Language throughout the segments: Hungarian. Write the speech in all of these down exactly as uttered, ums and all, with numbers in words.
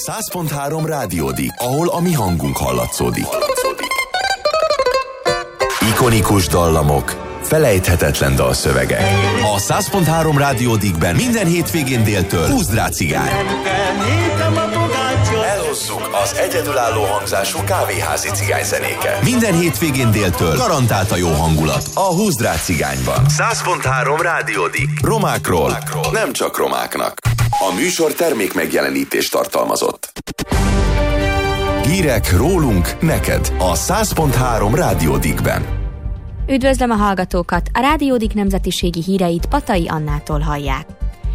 száz pont három Rádiódik, ahol a mi hangunk hallatszódik. Ikonikus dallamok, felejthetetlen dalszövegek. A száz pont három Rádiódikben minden hétvégén déltől Húzd rá cigány. Elhozzuk az egyedülálló hangzású kávéházi cigányzenéket. Minden hétvégén déltől garantált a jó hangulat a Húzd rá cigányban. száz pont három Rádiódik. Romákról, Romákról, nem csak romáknak. A műsor termék megjelenítést tartalmazott. Hírek rólunk, neked a száz pont három Rádiódikben. Üdvözlöm a hallgatókat! A Rádiódik nemzetiségi híreit Patai Annától hallják.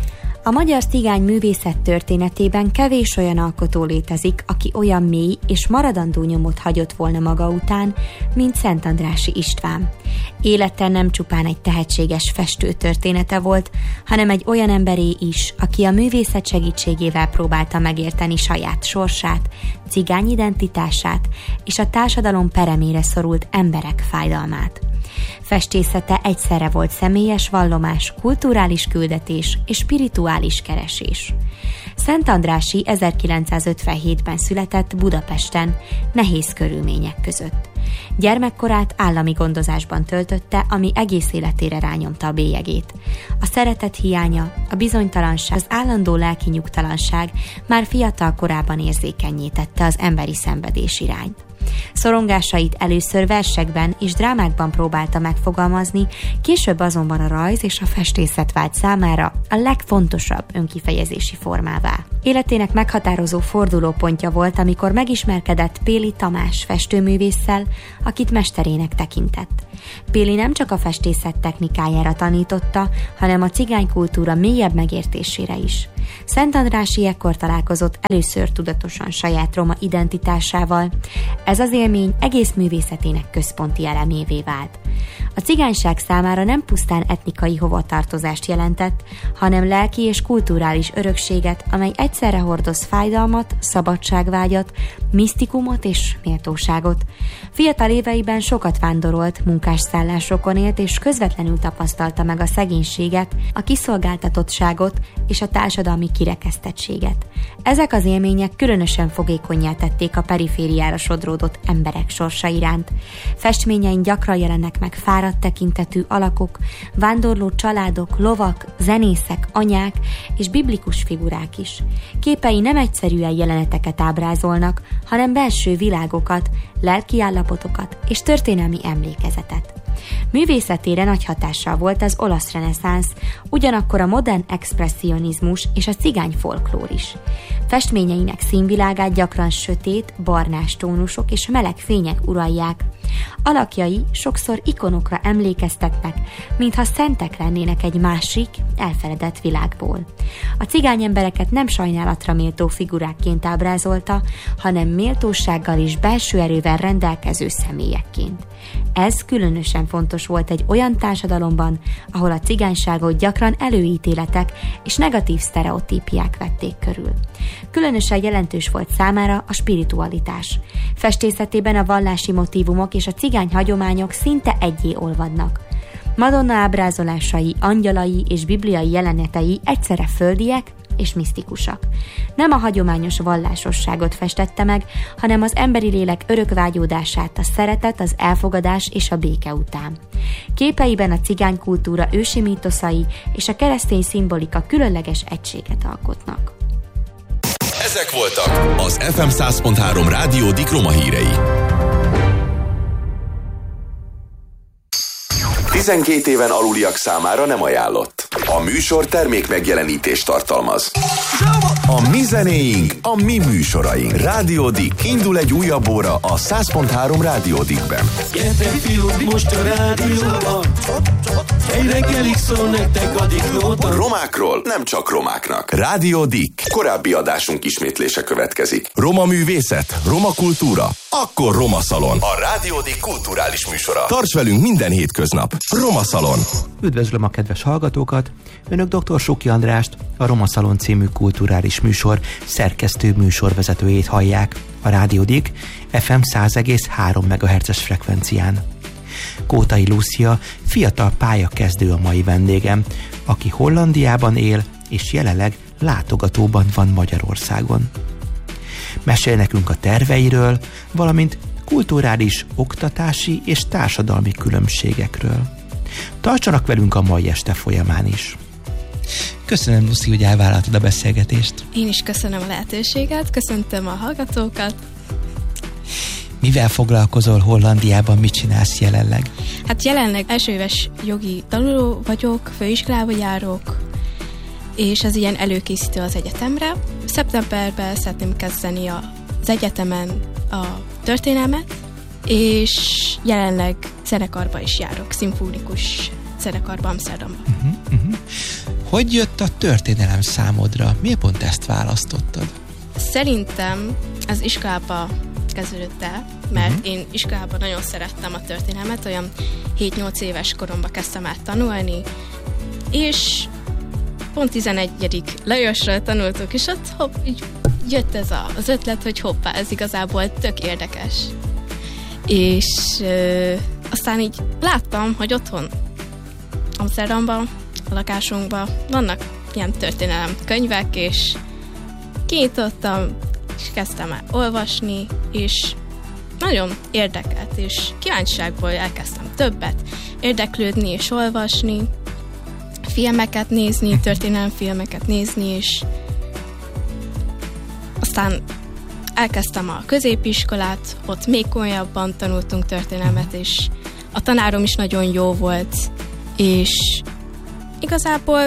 A magyar cigány művészet történetében kevés olyan alkotó létezik, aki olyan mély és maradandó nyomot hagyott volna maga után, mint Szentandrássy István. Élete nem csupán egy tehetséges festő története volt, hanem egy olyan emberé is, aki a művészet segítségével próbálta megérteni saját sorsát, cigány identitását és a társadalom peremére szorult emberek fájdalmát. Festészete egyszerre volt személyes vallomás, kulturális küldetés és spirituális keresés. Szentandrássy ezerkilencszázötvenhétben született Budapesten, nehéz körülmények között. Gyermekkorát állami gondozásban töltötte, ami egész életére rányomta a bélyegét. A szeretet hiánya, a bizonytalanság, az állandó lelki nyugtalanság már fiatal korában érzékennyé tette az emberi szenvedés irányt. Szorongásait először versekben és drámákban próbálta megfogalmazni, később azonban a rajz és a festészet vált számára a legfontosabb önkifejezési formává. Életének meghatározó fordulópontja volt, amikor megismerkedett Péli Tamás festőművésszel, akit mesterének tekintett. Péli nem csak a festészet technikájára tanította, hanem a cigánykultúra mélyebb megértésére is. Szentandrássy ekkor találkozott először tudatosan saját roma identitásával. Ez az élmény egész művészetének központi elemévé vált. A cigányság számára nem pusztán etnikai hovatartozást jelentett, hanem lelki és kulturális örökséget, amely egyszerre hordoz fájdalmat, szabadságvágyat, misztikumot és méltóságot. Fiatal éveiben sokat vándorolt, munkásszállásokon élt és közvetlenül tapasztalta meg a szegénységet, a kiszolgáltatottságot és a társadalmi kirekesztettséget. Ezek az élmények különösen fogékonnyá tették a perifériára sodródott emberek sorsa iránt. Festményein gyakran jelennek meg fáradt tekintetű alakok, vándorló családok, lovak, zenészek, anyák és biblikus figurák is. Képei nem egyszerűen jeleneteket ábrázolnak, hanem belső világokat, lelkiállapotokat és történelmi emlékezetet. Művészetére nagy hatással volt az olasz reneszánsz, ugyanakkor a modern expresszionizmus és a cigány folklór is. Festményeinek színvilágát gyakran sötét, barnás tónusok és meleg fények uralják. Alakjai sokszor ikonokra emlékeztetnek, mintha szentek lennének egy másik, elfeledett világból. A cigány embereket nem sajnálatra méltó figurákként ábrázolta, hanem méltósággal és belső erővel rendelkező személyekként. Ez különösen fontos volt egy olyan társadalomban, ahol a cigányságot gyakran előítéletek és negatív sztereotípiák vették körül. Különösen jelentős volt számára a spiritualitás. Festészetében a vallási motívumok és a cigány hagyományok szinte egyé olvadnak. Madonna ábrázolásai, angyalai és bibliai jelenetei egyszerre földiek és misztikusak. Nem a hagyományos vallásosságot festette meg, hanem az emberi lélek örökvágyódását, a szeretet, az elfogadás és a béke után. Képeiben a cigánykultúra ősi mítoszai és a keresztény szimbolika különleges egységet alkotnak. Ezek voltak az ef em száz pont három Rádiódik roma hírei. tizenkét éven aluliak számára nem ajánlott. A műsor termék megjelenítést tartalmaz. A mi zenéink, a mi műsoraink. Rádiódik. Indul egy újabb óra a száz pont három Rádiódikben. Gyertek fiúk, most a rádióban. Egy reggelig szól nektek a diklóban. Romákról, nem csak romáknak. Rádiódik. Korábbi adásunk ismétlése következik. Roma művészet, roma kultúra, akkor Roma Szalon. A Rádiódik kulturális műsora. Tarts velünk minden hétköznap. Roma Szalon. Üdvözlöm a kedves hallgatókat! Önök dr. Suki Andrást, a Roma Szalon című kulturális műsor szerkesztő műsorvezetőjét hallják a Rádiódik ef em száz egész három megahertzes frekvencián. Kótai Lúcia fiatal pályakezdő a mai vendégem, aki Hollandiában él és jelenleg látogatóban van Magyarországon. Mesél nekünk a terveiről, valamint kulturális, oktatási és társadalmi különbségekről. Tartsanak velünk a mai este folyamán is. Köszönöm, Lucy, hogy elvállaltad a beszélgetést. Én is köszönöm a lehetőséget, köszöntöm a hallgatókat. Mivel foglalkozol Hollandiában, mit csinálsz jelenleg? Hát jelenleg elsőéves jogi tanuló vagyok, főiskolába járok, és ez ilyen előkészítő az egyetemre. Szeptemberben szeretném kezdeni az egyetemen a történelmet, és jelenleg zenekarba is járok, szimfonikus zenekarba Amsterdamban. Uh-huh, uh-huh. Hogy jött a történelem számodra? Miért pont ezt választottad? Szerintem az iskolába kezdődött el, mert uh-huh. én iskolában nagyon szerettem a történelmet, olyan hét-nyolc éves koromban kezdtem át tanulni, és pont tizenegyedik Lajosról tanultuk, és ott hopp, így jött ez a, az ötlet, hogy hoppá, ez igazából tök érdekes. És ö, aztán így láttam, hogy otthon Amsterdamban, a lakásunkban vannak ilyen történelem könyvek, és kinyitottam, és kezdtem el olvasni, és nagyon érdekelt, és kíváncsiságból elkezdtem többet érdeklődni és olvasni, filmeket nézni, történelemfilmeket nézni, és aztán elkezdtem a középiskolát, ott még komolyabban tanultunk történelmet, és a tanárom is nagyon jó volt, és igazából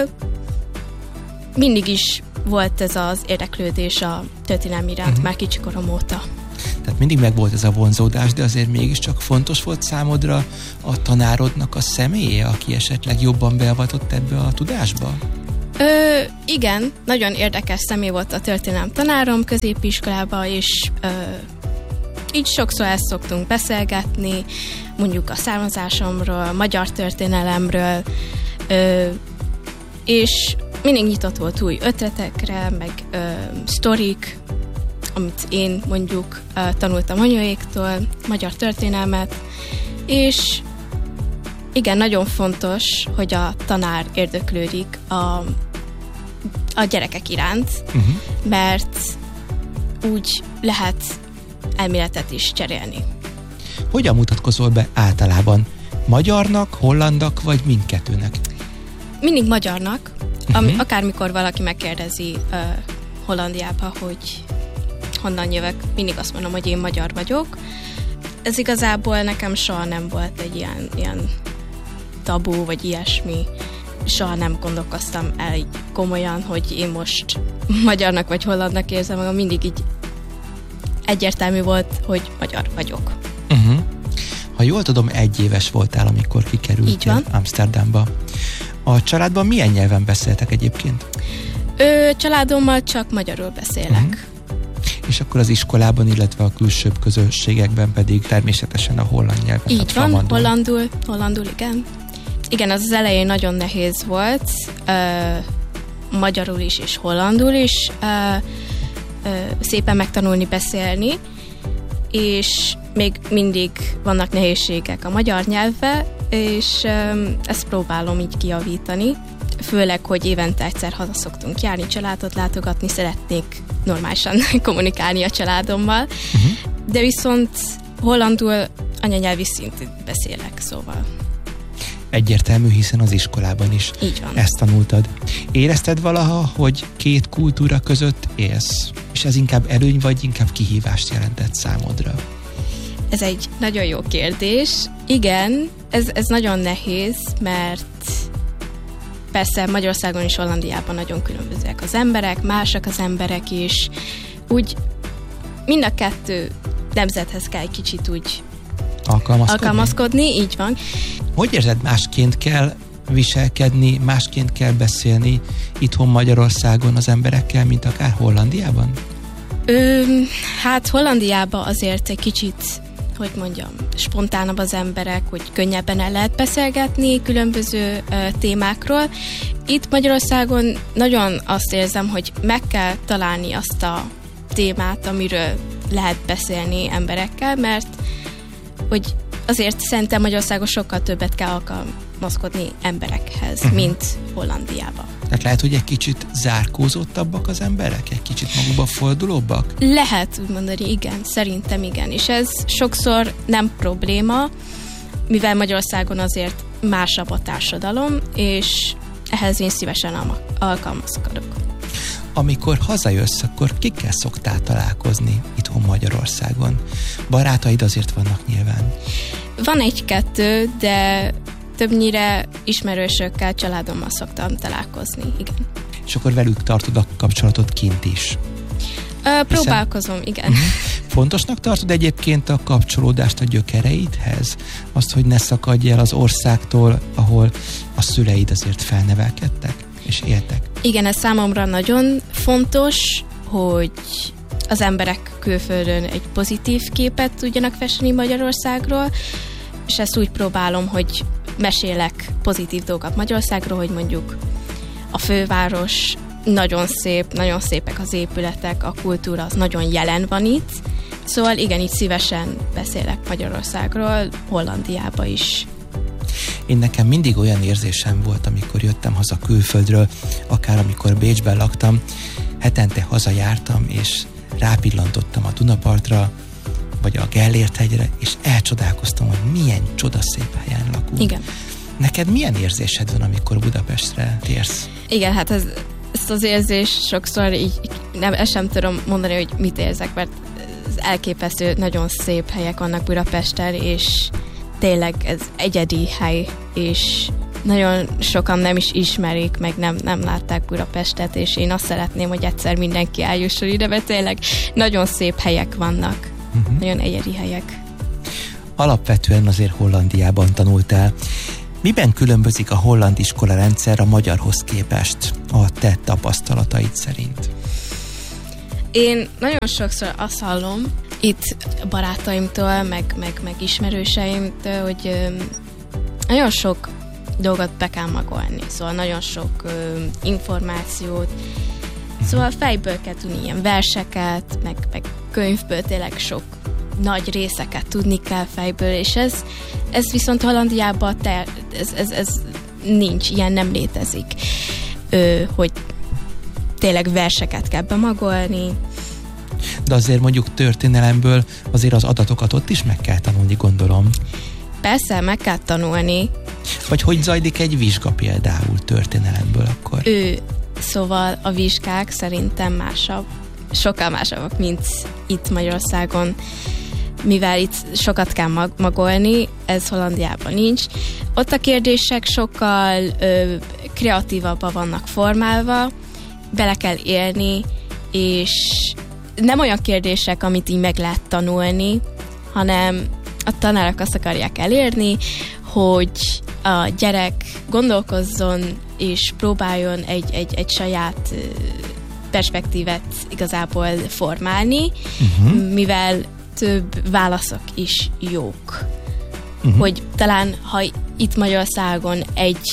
mindig is volt ez az érdeklődés a történelem iránt, uh-huh. már kicsikorom óta. Tehát mindig megvolt ez a vonzódás, de azért mégiscsak fontos volt számodra a tanárodnak a személye, aki esetleg jobban beavatott ebbe a tudásba? Ö, igen, nagyon érdekes személy volt a történelem tanárom középiskolában, és ö, így sokszor ezt szoktunk beszélgetni, mondjuk a származásomról, magyar történelemről, ö, és mindig nyitott volt új ötletekre, meg ö, sztorik, amit én mondjuk ö, tanultam anyuéktól, magyar történelmet, és igen, nagyon fontos, hogy a tanár érdeklődik a, a gyerekek iránt, uh-huh. mert úgy lehet elméletet is cserélni. Hogyan mutatkozol be általában? Magyarnak, hollandak vagy mindkettőnek? Mindig magyarnak. Uh-huh. Ami, akármikor valaki megkérdezi uh, Hollandiába, hogy honnan jövök, mindig azt mondom, hogy én magyar vagyok. Ez igazából nekem soha nem volt egy ilyen, ilyen tabu, vagy ilyesmi. Soha nem gondolkoztam el így komolyan, hogy én most magyarnak vagy hollandnak érzem magam. Mindig így egyértelmű volt, hogy magyar vagyok. Uh-huh. Ha jól tudom, egy éves voltál, amikor kikerültél Amsterdamba. A családban milyen nyelven beszéltek egyébként? Ö, családommal csak magyarul beszélek. Uh-huh. És akkor az iskolában, illetve a külsőbb közösségekben pedig természetesen a holland nyelven. Így van, flamandul. hollandul, hollandul, igen. Igen, az, az elején nagyon nehéz volt, ö, magyarul is és hollandul is ö, ö, szépen megtanulni beszélni, és még mindig vannak nehézségek a magyar nyelvvel, és ö, ezt próbálom így kijavítani. Főleg, hogy évente egyszer haza szoktunk járni, családot látogatni, szeretnék normálisan kommunikálni a családommal, uh-huh. de viszont hollandul anyanyelvi szintű beszélek, szóval. Egyértelmű, hiszen az iskolában is így van. Ezt tanultad. Érezted valaha, hogy két kultúra között élsz? És ez inkább előny, vagy inkább kihívást jelentett számodra? Ez egy nagyon jó kérdés. Igen, ez, ez nagyon nehéz, mert persze Magyarországon és Hollandiában nagyon különbözőek az emberek, másak az emberek is. Úgy mind a kettő nemzethez kell egy kicsit úgy alkalmazkodni. alkalmazkodni, így van. Hogy érzed, másként kell viselkedni, másként kell beszélni itthon Magyarországon az emberekkel, mint akár Hollandiában? Ö, hát Hollandiában azért egy kicsit, hogy mondjam, spontánabb az emberek, hogy könnyebben el lehet beszélgetni különböző ö, témákról. Itt Magyarországon nagyon azt érzem, hogy meg kell találni azt a témát, amiről lehet beszélni emberekkel, mert hogy azért szerintem Magyarországon sokkal többet kell alkalmazkodni emberekhez, uh-huh. mint Hollandiában. Tehát lehet, hogy egy kicsit zárkózottabbak az emberek? Egy kicsit magukba fordulóbbak? Lehet úgy mondani, igen, szerintem igen. És ez sokszor nem probléma, mivel Magyarországon azért másabb a társadalom, és ehhez én szívesen alkalmazkodok. Amikor hazajössz, akkor kikkel szoktál találkozni itthon Magyarországon? Barátaid azért vannak nyilván. Van egy-kettő, de többnyire ismerősökkel, családommal szoktam találkozni, igen. És akkor velük tartod a kapcsolatot kint is? Ö, próbálkozom, Hiszen... igen. Uh-huh. Fontosnak tartod egyébként a kapcsolódást a gyökereidhez? Azt, hogy ne szakadj el az országtól, ahol a szüleid azért felnevelkedtek és éltek? Igen, ez számomra nagyon fontos, hogy az emberek külföldön egy pozitív képet tudjanak festeni Magyarországról, és ezt úgy próbálom, hogy mesélek pozitív dolgokat Magyarországról, hogy mondjuk a főváros nagyon szép, nagyon szépek az épületek, a kultúra az nagyon jelen van itt. Szóval igen, így szívesen beszélek Magyarországról, Hollandiába is. Én nekem mindig olyan érzésem volt, amikor jöttem haza külföldről, akár amikor Bécsben laktam, hetente hazajártam, és rápillantottam a Dunapartra, vagy a Gellért-hegyre, és elcsodálkoztam, hogy milyen csodaszép helyen lakunk. Igen. Neked milyen érzésed van, amikor Budapestre térsz? Igen, hát ez, ezt az érzést sokszor így nem, ezt sem tudom mondani, hogy mit érzek, mert ez elképesztő, nagyon szép helyek vannak Budapesten, és tényleg ez egyedi hely, és nagyon sokan nem is ismerik, meg nem, nem látták Budapestet, és én azt szeretném, hogy egyszer mindenki eljusson ide, mert tényleg nagyon szép helyek vannak. Uh-huh. Nagyon egyedi helyek. Alapvetően azért Hollandiában tanultál. Miben különbözik a holland iskola rendszer a magyarhoz képest a te tapasztalataid szerint? Én nagyon sokszor azt hallom itt barátaimtól, meg, meg, meg ismerőseimtől, hogy ö, nagyon sok dolgot be kell magolni, szóval nagyon sok ö, információt, uh-huh. szóval fejből kell tudni ilyen verseket, meg, meg könyvből tényleg sok nagy részeket tudni kell fejből, és ez, ez viszont Hollandiában te, ez, ez, ez nincs, ilyen nem létezik, Ö, hogy tényleg verseket kell bemagolni. De azért mondjuk történelemből azért az adatokat ott is meg kell tanulni, gondolom. Persze, meg kell tanulni. Vagy hogy zajlik egy vizsga például történelemből akkor? Ő, szóval a vizsgák szerintem másabb, sokkal másabbak, mint itt Magyarországon, mivel itt sokat kell mag- magolni, ez Hollandiában nincs. Ott a kérdések sokkal ö, kreatívabban vannak formálva, bele kell élni, és nem olyan kérdések, amit így meg lehet tanulni, hanem a tanárok azt akarják elérni, hogy a gyerek gondolkozzon, és próbáljon egy, egy, egy saját perspektívet igazából formálni, uh-huh. mivel több válaszok is jók. Uh-huh. Hogy talán, ha itt Magyarországon egy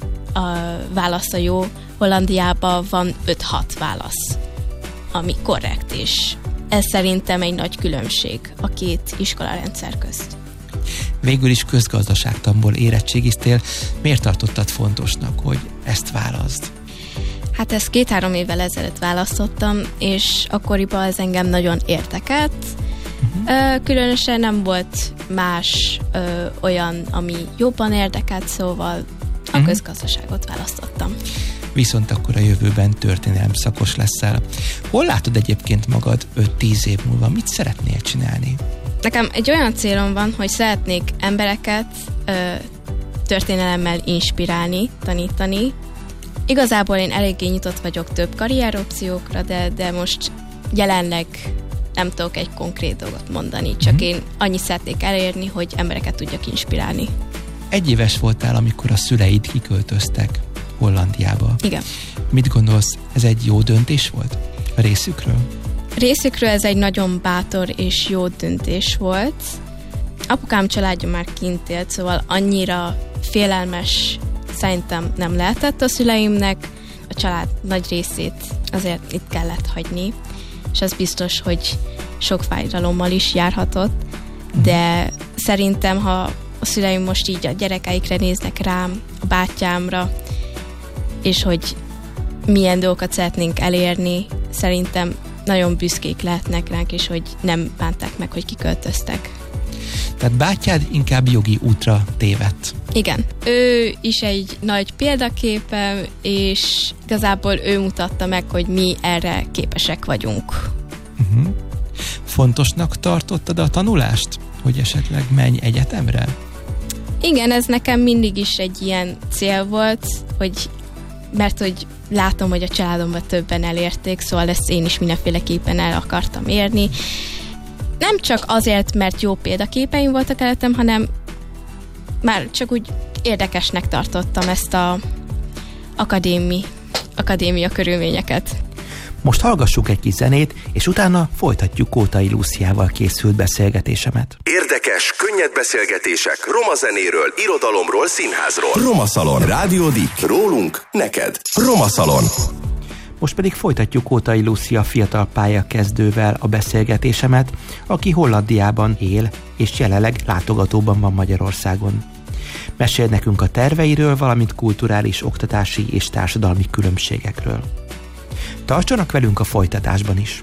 a válasza jó, Hollandiában van öt-hat válasz, ami korrekt, és ez szerintem egy nagy különbség a két iskolarendszer közt. Végül is közgazdaságtanból érettségiztél. Miért tartottad fontosnak, hogy ezt válaszd? Hát ezt két-három évvel ezelőtt választottam, és akkoriban ez engem nagyon értekelt. Uh-huh. Különösen nem volt más ö, olyan, ami jobban érdekelt, szóval a uh-huh. közgazdaságot választottam. Viszont akkor a jövőben történelem szakos leszel. Hol látod egyébként magad öt-tíz év múlva? Mit szeretnél csinálni? Nekem egy olyan célom van, hogy szeretnék embereket ö, történelemmel inspirálni, tanítani. Igazából én eléggé nyitott vagyok több karrieropciókra, de, de most jelenleg nem tudok egy konkrét dolgot mondani, csak mm-hmm. én annyit szeretnék elérni, hogy embereket tudjak inspirálni. Egy éves voltál, amikor a szüleid kiköltöztek Hollandiába. Igen. Mit gondolsz, ez egy jó döntés volt a részükről? Részükről ez egy nagyon bátor és jó döntés volt. Apukám családja már kint élt, szóval annyira félelmes szerintem nem lehetett a szüleimnek. A család nagy részét azért itt kellett hagyni, és az biztos, hogy sok fájdalommal is járhatott, de szerintem, ha a szüleim most így a gyerekeikre néznek rám, a bátyámra, és hogy milyen dolgokat szeretnénk elérni. Szerintem nagyon büszkék lehetnek ránk, és hogy nem bánták meg, hogy kiköltöztek. Tehát bátyád inkább jogi útra tévedt. Igen. Ő is egy nagy példaképem, és igazából ő mutatta meg, hogy mi erre képesek vagyunk. Uh-huh. Fontosnak tartottad a tanulást? Hogy esetleg menj egyetemre? Igen, ez nekem mindig is egy ilyen cél volt, hogy mert hogy látom, hogy a családomban többen elérték, szóval ezt én is mindenféleképpen el akartam érni. Nem csak azért, mert jó példaképeim voltak előttem, hanem már csak úgy érdekesnek tartottam ezt a akadémi, akadémia körülményeket. Most hallgassuk egy kis zenét, és utána folytatjuk Kótai Lúciával készült beszélgetésemet. Érdekes, könnyed beszélgetések roma zenéről, irodalomról, színházról. Roma Szalon. Rádió Dik. Rólunk, neked. Roma Szalon. Most pedig folytatjuk Kótai Lúcia fiatal pályakezdővel a beszélgetésemet, aki Hollandiában él, és jelenleg látogatóban van Magyarországon. Mesél nekünk a terveiről, valamint kulturális, oktatási és társadalmi különbségekről. Tartsanak velünk a folytatásban is.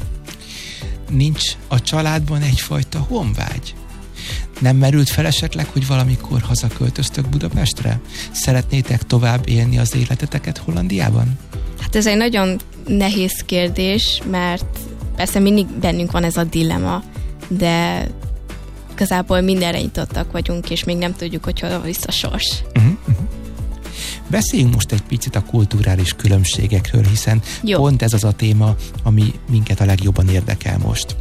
Nincs a családban egyfajta honvágy? Nem merült fel esetleg, hogy valamikor hazaköltöztök Budapestre? Szeretnétek tovább élni az életeteket Hollandiában? Hát ez egy nagyon nehéz kérdés, mert persze mindig bennünk van ez a dilemma, de igazából mindenre nyitottak vagyunk, és még nem tudjuk, hogy hol visz a sors. Uh-huh, uh-huh. Beszéljünk most egy picit a kulturális különbségekről, hiszen Jó. pont ez az a téma, ami minket a legjobban érdekel most.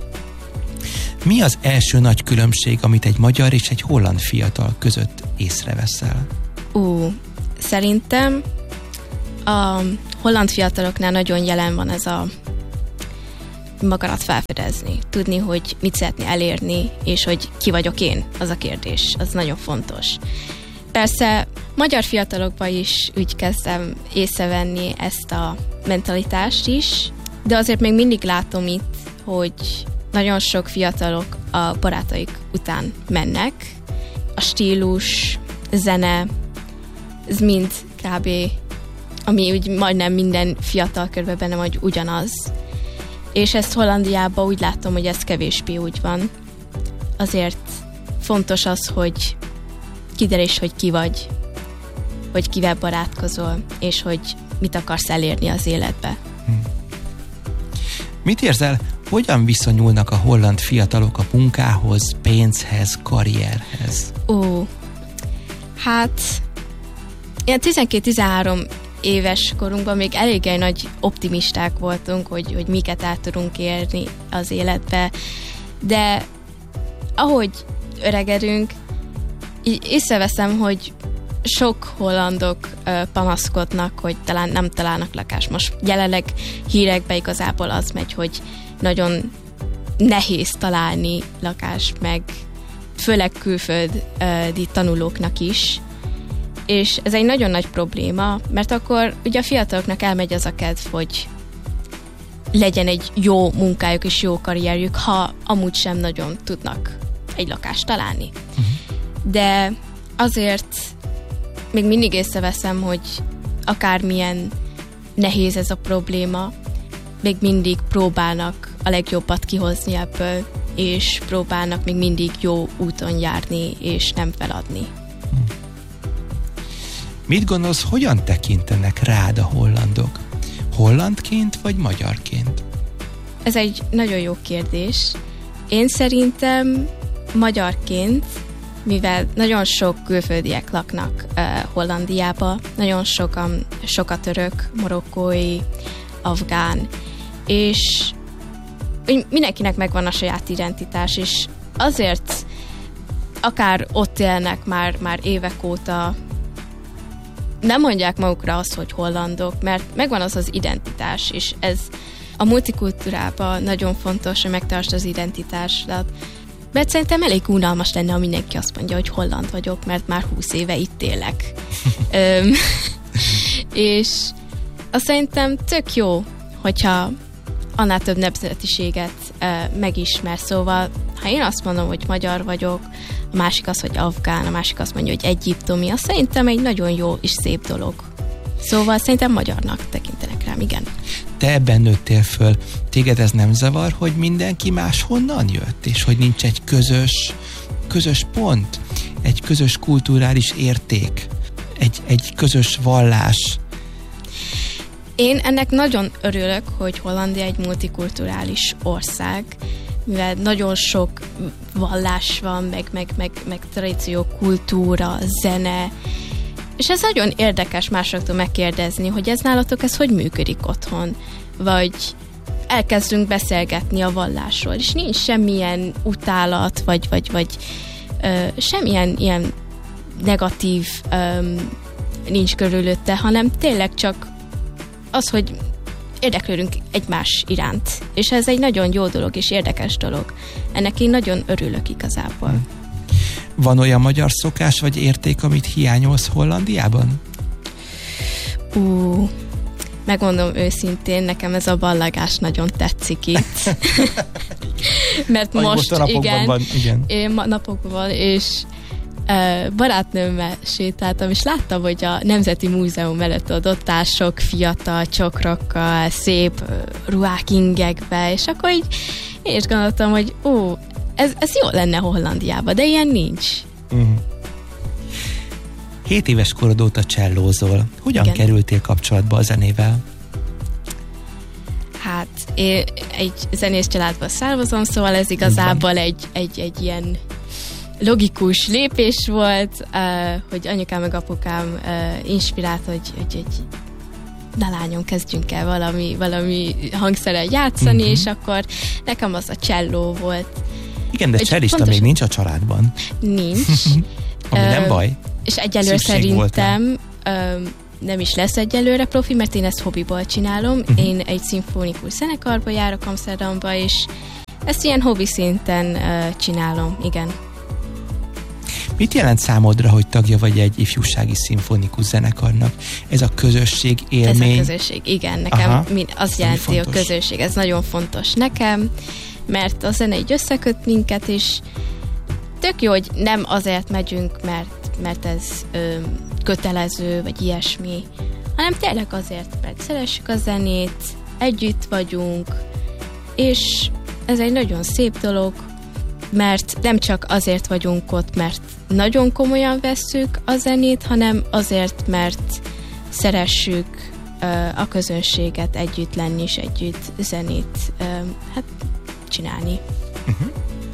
Mi az első nagy különbség, amit egy magyar és egy holland fiatal között észreveszel? Ú, szerintem a holland fiataloknál nagyon jelen van ez a magadat felfedezni, tudni, hogy mit szeretné elérni, és hogy ki vagyok én, az a kérdés, az nagyon fontos. Persze magyar fiatalokban is úgy kezdem észrevenni ezt a mentalitást is, de azért még mindig látom itt, hogy nagyon sok fiatalok a barátaik után mennek. A stílus, zene, ez mind kb. Ami úgy majdnem minden fiatal körben benne vagy ugyanaz. És ezt Hollandiában úgy látom, hogy ez kevésbé úgy van. Azért fontos az, hogy kiderés, hogy ki vagy, hogy kivel barátkozol, és hogy mit akarsz elérni az életbe. Hmm. Mit érzel, hogyan viszonyulnak a holland fiatalok a munkához, pénzhez, karrierhez? Ó, hát ilyen tizenkét-tizenhárom éves korunkban még eléggé nagy optimisták voltunk, hogy, hogy miket át tudunk érni az életbe, de ahogy öregedünk, így észreveszem, hogy sok hollandok ö, panaszkodnak, hogy talán nem találnak lakást. Most jelenleg hírekbe igazából az megy, hogy nagyon nehéz találni lakást, meg főleg külföldi tanulóknak is. És ez egy nagyon nagy probléma, mert akkor ugye a fiataloknak elmegy az a kedv, hogy legyen egy jó munkájuk és jó karrierjük, ha amúgy sem nagyon tudnak egy lakást találni. Uh-huh. De azért még mindig észreveszem, hogy akármilyen nehéz ez a probléma, még mindig próbálnak a legjobbat kihozni ebből, és próbálnak még mindig jó úton járni, és nem feladni. Mit gondolsz, hogyan tekintenek rád a hollandok? Hollandként vagy magyarként? Ez egy nagyon jó kérdés. Én szerintem magyarként, mivel nagyon sok külföldiek laknak uh, Hollandiába, nagyon sokan, sok a török, marokkói, afgán, és mindenkinek megvan a saját identitás, és azért akár ott élnek már, már évek óta, nem mondják magukra azt, hogy hollandok, mert megvan az az identitás, és ez a multikultúrában nagyon fontos, hogy megtartsd az identitásodat. Mert szerintem elég unalmas lenne, ha mindenki azt mondja, hogy holland vagyok, mert már húsz éve itt élek. Öm, és azt szerintem tök jó, hogyha annál több nemzetiséget e, megismer. Szóval, ha én azt mondom, hogy magyar vagyok, a másik az, hogy afgán, a másik azt mondja, hogy egyiptomi, azt szerintem egy nagyon jó és szép dolog. Szóval szerintem magyarnak tekintenek rám, igen. Te ebben nőttél föl. Téged ez nem zavar, hogy mindenki máshonnan jött, és hogy nincs egy közös, közös pont, egy közös kulturális érték, egy, egy közös vallás? Én ennek nagyon örülök, hogy Hollandia egy multikulturális ország, mivel nagyon sok vallás van, meg, meg, meg, meg tradíció, kultúra, zene, és ez nagyon érdekes másoktól megkérdezni, hogy ez nálatok, ez hogy működik otthon, vagy elkezdünk beszélgetni a vallásról, és nincs semmilyen utálat, vagy, vagy, vagy ö, semmilyen ilyen negatív ö, nincs körülötte, hanem tényleg csak az, hogy érdeklődünk egymás iránt. És ez egy nagyon jó dolog és érdekes dolog. Ennek én nagyon örülök igazából. Van olyan magyar szokás vagy érték, amit hiányolsz Hollandiában? Ú, megmondom őszintén, nekem ez a ballagás nagyon tetszik itt. Mert Ahogy most, most igen, van, igen, én ma napokban, és uh, barátnőmmel sétáltam, és láttam, hogy a Nemzeti Múzeum előtt ott áll sok fiatal csokrokkal, szép uh, ruhák ingekbe, és akkor így én is gondoltam, hogy ó, ez, ez jó lenne Hollandiában, de ilyen nincs. Uh-huh. Hét éves korod óta csellózol. Hogyan Igen. kerültél kapcsolatba a zenével? Hát, én egy zenész családból származom, szóval ez igazából egy, egy, egy ilyen logikus lépés volt, uh, hogy anyukám meg apukám uh, inspirált, hogy, hogy egy na lányom, kezdjünk el valami, valami hangszerrel játszani, uh-huh. és akkor nekem az a cselló volt. Igen, de csellista pontosan... még nincs a családban. Nincs. Ami nem baj. És egyelőre szerintem ö, nem is lesz egyelőre profi, mert én ezt hobbiból csinálom. Uh-huh. Én egy szimfonikus zenekarba járok Amsterdamba, és ezt ilyen hobbi szinten ö, csinálom, igen. Mit jelent számodra, hogy tagja vagy egy ifjúsági szimfonikus zenekarnak? Ez a közösség élmény? Ez a közösség, igen. Nekem az jelenti a közösség. Ez nagyon fontos nekem, mert a zene így összeköt minket, és tök jó, hogy nem azért megyünk, mert, mert ez ö, kötelező, vagy ilyesmi, hanem tényleg azért, mert szeressük a zenét, együtt vagyunk, és ez egy nagyon szép dolog, mert nem csak azért vagyunk ott, mert nagyon komolyan vesszük a zenét, hanem azért, mert szeressük ö, a közönséget, együtt lenni és együtt zenét ö, hát, csinálni. Uh-huh.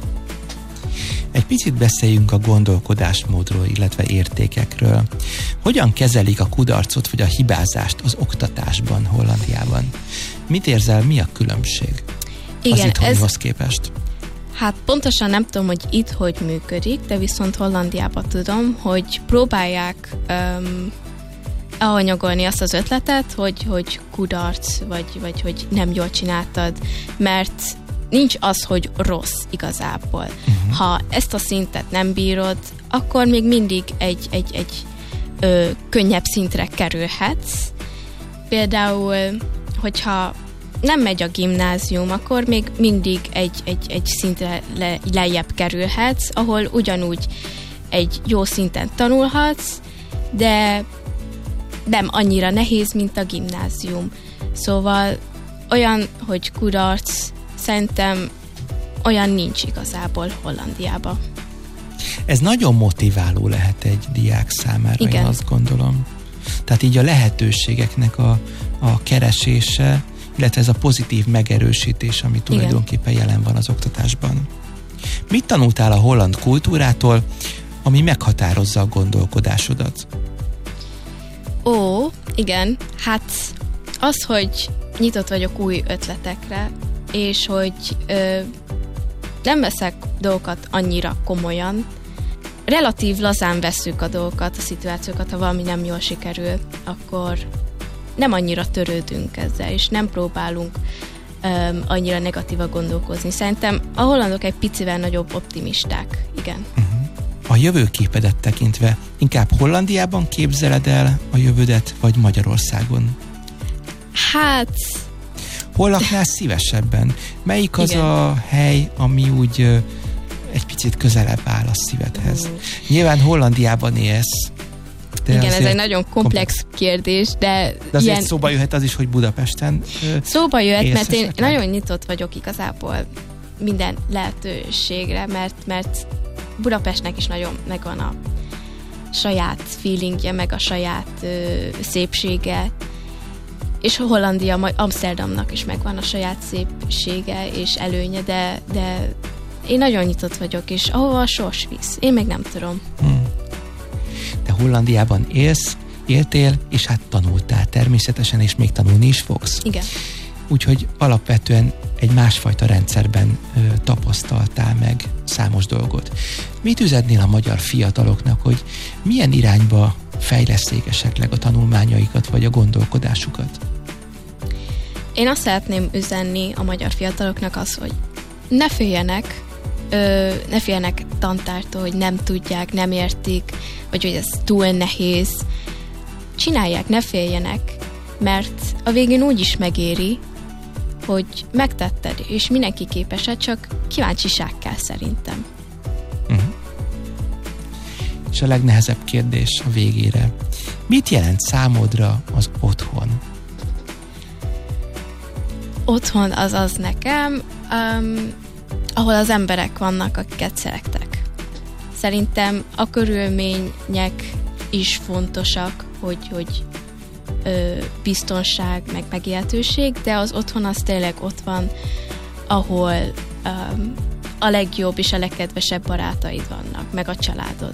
Egy picit beszéljünk a gondolkodásmódról, illetve értékekről. Hogyan kezelik a kudarcot vagy a hibázást az oktatásban Hollandiában? Mit érzel, mi a különbség Igen, az itthonihoz ez... képest? Hát pontosan nem tudom, hogy itt hogy működik, de viszont Hollandiában tudom, hogy próbálják um, elhanyagolni azt az ötletet, hogy, hogy kudarc, vagy, vagy hogy nem jól csináltad, mert nincs az, hogy rossz igazából. Uh-huh. Ha ezt a szintet nem bírod, akkor még mindig egy, egy, egy ö, könnyebb szintre kerülhetsz. Például, hogyha nem megy a gimnázium, akkor még mindig egy, egy, egy szintre le, lejjebb kerülhetsz, ahol ugyanúgy egy jó szinten tanulhatsz, de nem annyira nehéz, mint a gimnázium. Szóval olyan, hogy kudarc, szerintem olyan nincs igazából Hollandiában. Ez nagyon motiváló lehet egy diák számára, Igen. én azt gondolom. Tehát így a lehetőségeknek a, a keresése, illetve ez a pozitív megerősítés, ami tulajdonképpen Igen. jelen van az oktatásban. Mit tanultál a holland kultúrától, ami meghatározza a gondolkodásodat? Ó, igen, hát az, hogy nyitott vagyok új ötletekre, és hogy ö, nem veszek dolgokat annyira komolyan, relatív lazán vesszük a dolgokat, a szituációkat, ha valami nem jól sikerül, akkor nem annyira törődünk ezzel, és nem próbálunk um, annyira negatívan gondolkozni. Szerintem a hollandok egy picivel nagyobb optimisták, igen. Uh-huh. A jövőképedet tekintve inkább Hollandiában képzeled el a jövődet, vagy Magyarországon? Hát... Hol laknál szívesebben? Melyik az igen. a hely, ami úgy uh, egy picit közelebb áll a szívedhez? Uh. Nyilván Hollandiában élsz, De igen, ez egy nagyon komplex, komplex kérdés, de... De azért ilyen... szóba jöhet az is, hogy Budapesten Szóba jöhet, mert én esetleg? nagyon nyitott vagyok igazából minden lehetőségre, mert, mert Budapestnek is nagyon megvan a saját feelingje, meg a saját ö, szépsége, és Hollandia, Amsterdamnak is megvan a saját szépsége és előnye, de, de én nagyon nyitott vagyok, és ahova a sors visz. Én még nem tudom. Hmm. Te Hollandiában élsz, éltél, és hát tanultál természetesen, és még tanulni is fogsz. Igen. Úgyhogy alapvetően egy másfajta rendszerben ö, tapasztaltál meg számos dolgot. Mit üzennél a magyar fiataloknak, hogy milyen irányba fejleszték esetleg a tanulmányaikat, vagy a gondolkodásukat? Én azt szeretném üzenni a magyar fiataloknak az, hogy ne féljenek, ö, ne féljenek tantártól, hogy nem tudják, nem értik, vagy hogy ez túl nehéz. Csinálják, ne féljenek, mert a végén úgy is megéri, hogy megtetted, és mindenki képes, csak kíváncsiság kell szerintem. Uh-huh. És a legnehezebb kérdés a végére. Mit jelent számodra az otthon? Otthon az az nekem, um, ahol az emberek vannak, akiket szeretek. Szerintem a körülmények is fontosak, hogy, hogy ö, biztonság, meg megélhetőség, de az otthon az tényleg ott van, ahol um, a legjobb és a legkedvesebb barátaid vannak, meg a családod.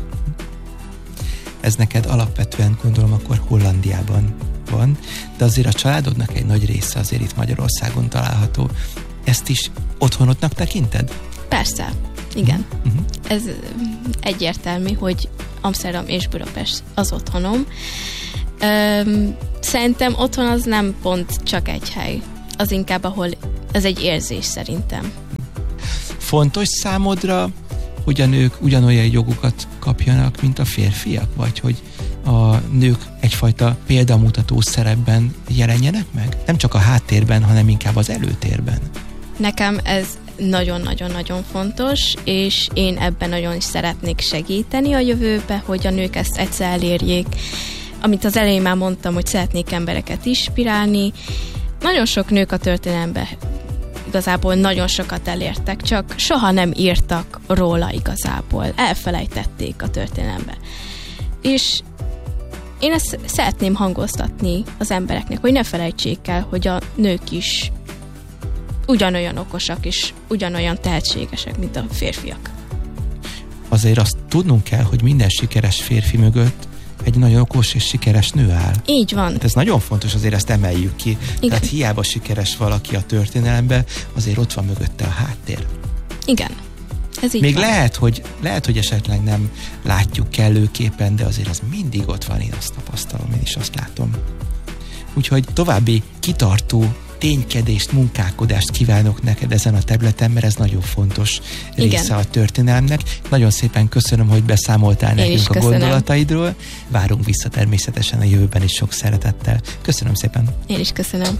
Ez neked alapvetően, gondolom, akkor Hollandiában van, de azért a családodnak egy nagy része azért itt Magyarországon található. Ezt is otthonodnak tekinted? Persze, igen. Uh-huh. Ez egyértelmű, hogy Amsterdam és Budapest az otthonom. Üm, szerintem otthon az nem pont csak egy hely. Az inkább, ahol ez egy érzés szerintem. Fontos számodra, hogy a nők ugyanolyan jogokat kapjanak, mint a férfiak? Vagy hogy a nők egyfajta példamutató szerepben jelenjenek meg? Nem csak a háttérben, hanem inkább az előtérben. Nekem ez nagyon-nagyon-nagyon fontos, és én ebben nagyon is szeretnék segíteni a jövőbe, hogy a nők ezt egyszer elérjék. Amit az elején már mondtam, hogy szeretnék embereket inspirálni. Nagyon sok nők a történelemben igazából nagyon sokat elértek, csak soha nem írtak róla igazából. Elfelejtették a történelembe. És én ezt szeretném hangoztatni az embereknek, hogy ne felejtsék el, hogy a nők is ugyanolyan okosak és ugyanolyan tehetségesek, mint a férfiak. Azért azt tudnunk kell, hogy minden sikeres férfi mögött egy nagyon okos és sikeres nő áll. Így van. Hát ez nagyon fontos, azért ezt emeljük ki. Igen. Tehát hiába sikeres valaki a történelemben, azért ott van mögötte a háttér. Igen. Ez így Még van. lehet, hogy, lehet, hogy esetleg nem látjuk kellőképpen, de azért az mindig ott van, én azt tapasztalom, én is azt látom. Úgyhogy további kitartó ténykedést, munkálkodást kívánok neked ezen a területen, mert ez nagyon fontos része Igen. a történelemnek. Nagyon szépen köszönöm, hogy beszámoltál Én nekünk a köszönöm. gondolataidról. Várunk vissza természetesen a jövőben is sok szeretettel. Köszönöm szépen. Én is köszönöm.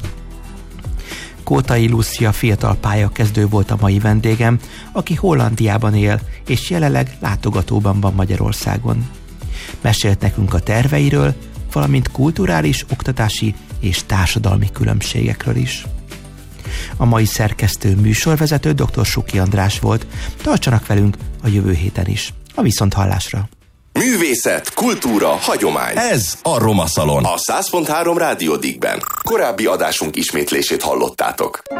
Kótai Lúcia fiatal pályakezdő volt a mai vendégem, aki Hollandiában él, és jelenleg látogatóban van Magyarországon. Mesélt nekünk a terveiről, valamint kulturális, oktatási és társadalmi különbségekről is. A mai szerkesztő műsorvezető dr. Suki András volt. Tartsanak velünk a jövő héten is. A viszonthallásra! Művészet, kultúra, hagyomány. Ez a Roma Szalon. A száz pont három Rádió Dickben. Korábbi adásunk ismétlését hallottátok.